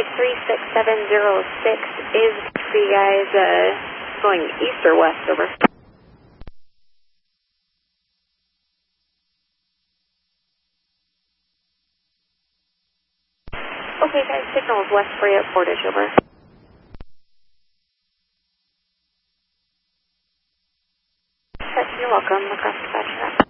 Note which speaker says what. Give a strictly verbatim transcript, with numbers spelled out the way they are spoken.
Speaker 1: Flight three six seven zero six is for you guys uh, going east or west, over. Okay guys, signal is west for you at Portage, over. You're welcome, across